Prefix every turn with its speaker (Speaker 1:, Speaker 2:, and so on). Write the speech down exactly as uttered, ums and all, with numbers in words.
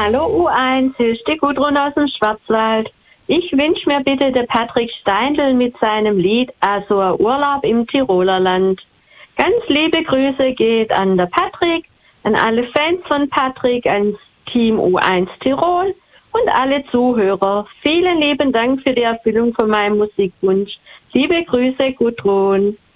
Speaker 1: Hallo U eins, hier ist die Gudrun aus dem Schwarzwald. Ich wünsche mir bitte der Patrick Steindl mit seinem Lied Also ein Urlaub im Tiroler Land. Ganz liebe Grüße geht an der Patrick, an alle Fans von Patrick, ans Team U eins Tirol und alle Zuhörer. Vielen lieben Dank für die Erfüllung von meinem Musikwunsch. Liebe Grüße, Gudrun.